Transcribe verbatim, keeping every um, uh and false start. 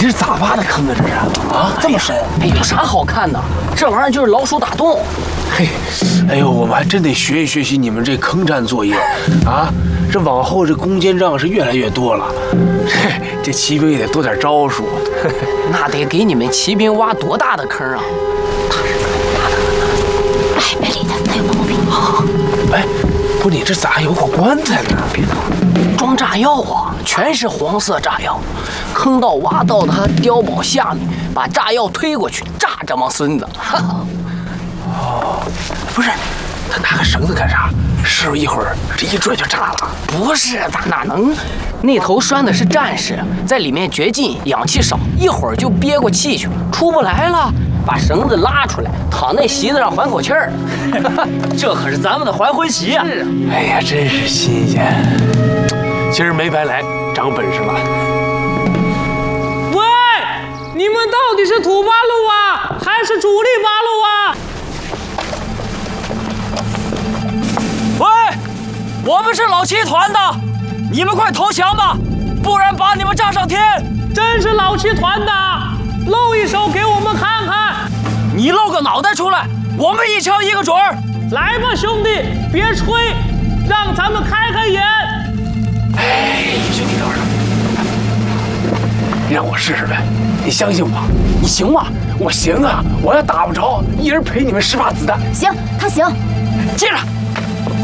这是咋挖的坑啊？这是啊，这么深？ 哎，有啥好看的？这玩意儿就是老鼠打洞。 嘿，哎呦，我们还真得学习学习你们这坑战作业啊！这往后这攻坚仗是越来越多了，嘿，这骑兵也得多点招数。 那得给你们骑兵挖多大的坑啊？ 哎，别理他，他有毛病。 哎，不，你这咋还有口棺材呢？别动。 装炸药啊，全是黄色炸药。坑道挖到他碉堡下面，把炸药推过去，炸这帮孙子。 哦，不是，他拿个绳子干啥？是不是一会儿这一拽就炸了？ 不是，他哪能？那头拴的是战士，在里面绝境，氧气少，一会儿就憋过气去，出不来了。把绳子拉出来，躺那席子上缓口气儿。 这可是咱们的还魂席呀！ 是啊，哎呀，真是新鲜。今儿没白来，长本事了。 喂，你们到底是土八路啊，还是主力八路啊？ 喂，我们是老七团的，你们快投降吧，不然把你们炸上天！ 真是老七团的，露一手给我们看看。 你露个脑袋出来，我们一枪一个准儿。 来吧，兄弟，别吹，让咱们开开眼。 哎，兄弟，等会儿，让我试试呗，你相信我， 你行吗？ 我行啊，我要打不着，一人赔你们十发子弹。 行，他行。 接着。